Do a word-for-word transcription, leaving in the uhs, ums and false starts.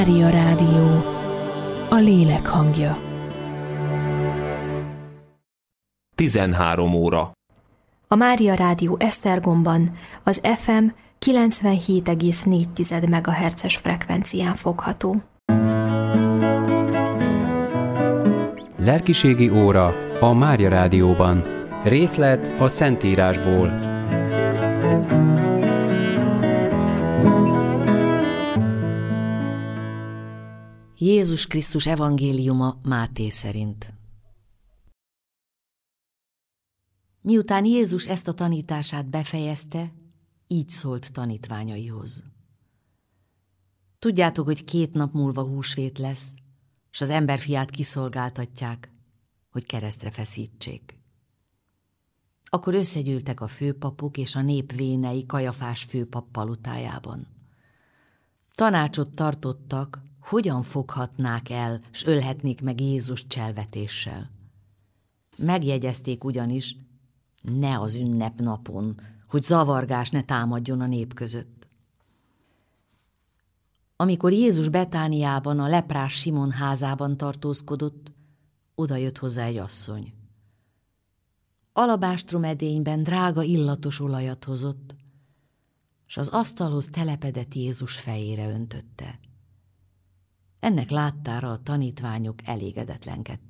Mária Rádió, a lélek hangja. tizenhárom óra. A Mária Rádió Esztergomban az ef em kilencvenhét egész négy megahertzes frekvencián fogható. Lelkiségi óra a Mária Rádióban. Részlet a Szentírásból. Jézus Krisztus evangéliuma Máté szerint. Miután Jézus ezt a tanítását befejezte, így szólt tanítványaihoz. Tudjátok, hogy két nap múlva húsvét lesz, s az emberfiát kiszolgáltatják, hogy keresztre feszítsék. Akkor összegyűltek a főpapok és a nép vénei Kajafás főpap palotájában. Tanácsot tartottak, hogyan foghatnák el, s ölhetnék meg Jézust cselvetéssel. Megjegyezték ugyanis, ne az ünnepnapon, hogy zavargás ne támadjon a nép között. Amikor Jézus Betániában, a leprás Simon házában tartózkodott, oda jött hozzá egy asszony. Alabástrom edényben drága illatos olajat hozott, s az asztalhoz telepedett Jézus fejére öntötte. Ennek láttára a tanítványok elégedetlenkedtek.